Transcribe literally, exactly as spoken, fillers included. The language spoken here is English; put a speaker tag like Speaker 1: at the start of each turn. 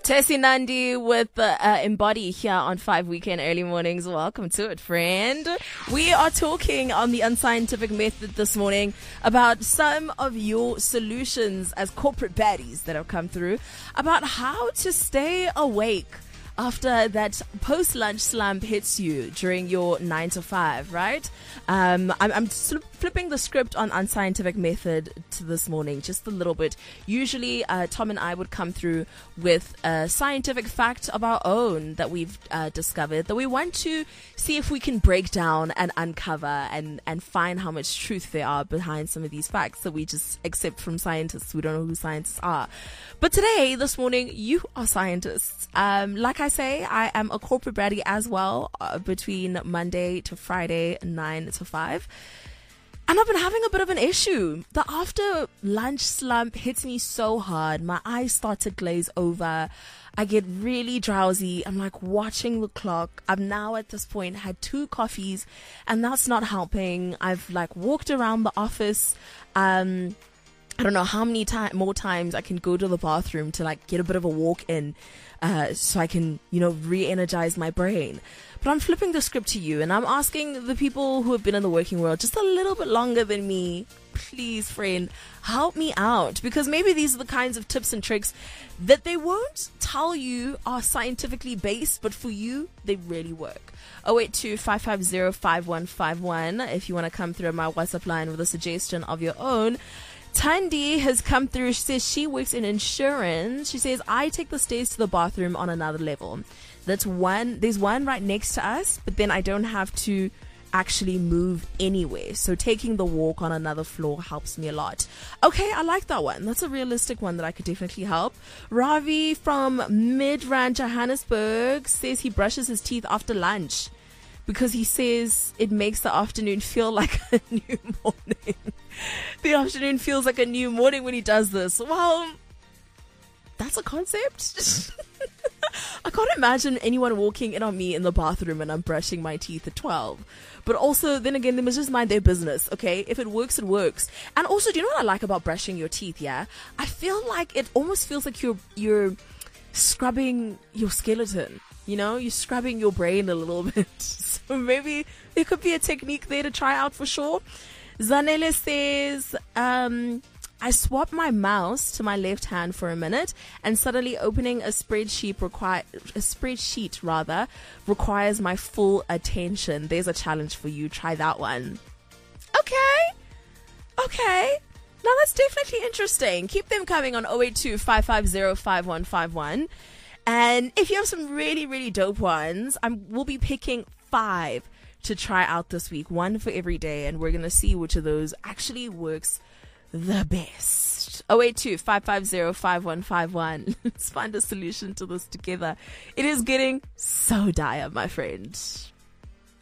Speaker 1: Tessie Nandi with uh, uh, Embody here on Five Weekend Early Mornings. Welcome to it, friend. We are talking on the unscientific method this morning about some of your solutions as corporate baddies that have come through about how to stay awake after that post-lunch slump hits you during your nine to five, right? Um, I'm, I'm sl- flipping the script on unscientific method to this morning just a little bit. Usually, uh, Tom and I would come through with a scientific fact of our own that we've uh, discovered that we want to see if we can break down and uncover and, and find how much truth there are behind some of these facts that we just accept from scientists. We don't know who scientists are. But today, this morning, you are scientists. Um, like I say, I am a corporate baddie as well, uh, between Monday to Friday, nine to five. And I've been having a bit of an issue. The after lunch slump hits me so hard. My eyes start to glaze over. I get really drowsy. I'm like watching the clock. I've now at this point had two coffees and that's not helping. I've like walked around the office. Um, I don't know how many time, more times I can go to the bathroom to like get a bit of a walk in, uh, so I can, you know, re-energize my brain. But I'm flipping the script to you and I'm asking the people who have been in the working world just a little bit longer than me, please, friend, help me out, because maybe these are the kinds of tips and tricks that they won't tell you are scientifically based, but for you, they really work. oh eight two, five five zero, five one five one if you want to come through my WhatsApp line with a suggestion of your own. Tandi has come through. She says she works in insurance. She says, I take the stairs to the bathroom on another level. That's one. There's one right next to us, but then I don't have to actually move anywhere. So taking the walk on another floor helps me a lot. Okay, I like that one. That's a realistic one that I could definitely help. Ravi from Midrand, Johannesburg says he brushes his teeth after lunch because he says it makes the afternoon feel like a new morning. The afternoon feels like a new morning when he does this. Well, that's a concept. I can't imagine anyone walking in on me in the bathroom and I'm brushing my teeth at twelve. But also, then again, they must just mind their business, okay? If it works, it works. And also, do you know what I like about brushing your teeth, yeah? I feel like it almost feels like you're you're scrubbing your skeleton. You know, you're scrubbing your brain a little bit. So maybe there could be a technique there to try out for sure. Zanele says, um, I swap my mouse to my left hand for a minute and suddenly opening a spreadsheet require a spreadsheet rather requires my full attention. There's a challenge for you. Try that one. Okay. Okay. Now that's definitely interesting. Keep them coming on oh eight two, five five zero, five one five one. And if you have some really, really dope ones, I'm, we'll be picking five to try out this week, one for every day, and we're going to see which of those actually works the best. oh eight two, five five zero, five one five one. Let's find a solution to this together. It is getting so dire, my friend.